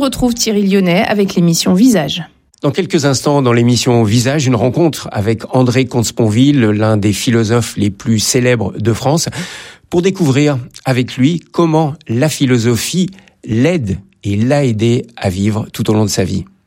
retrouve Thierry Lyonnais avec l'émission Visage. Dans quelques instants, dans l'émission Visage, une rencontre avec André Comte-Sponville, l'un des philosophes les plus célèbres de France, pour découvrir avec lui comment la philosophie l'aide et l'a aidé à vivre tout au long de sa vie.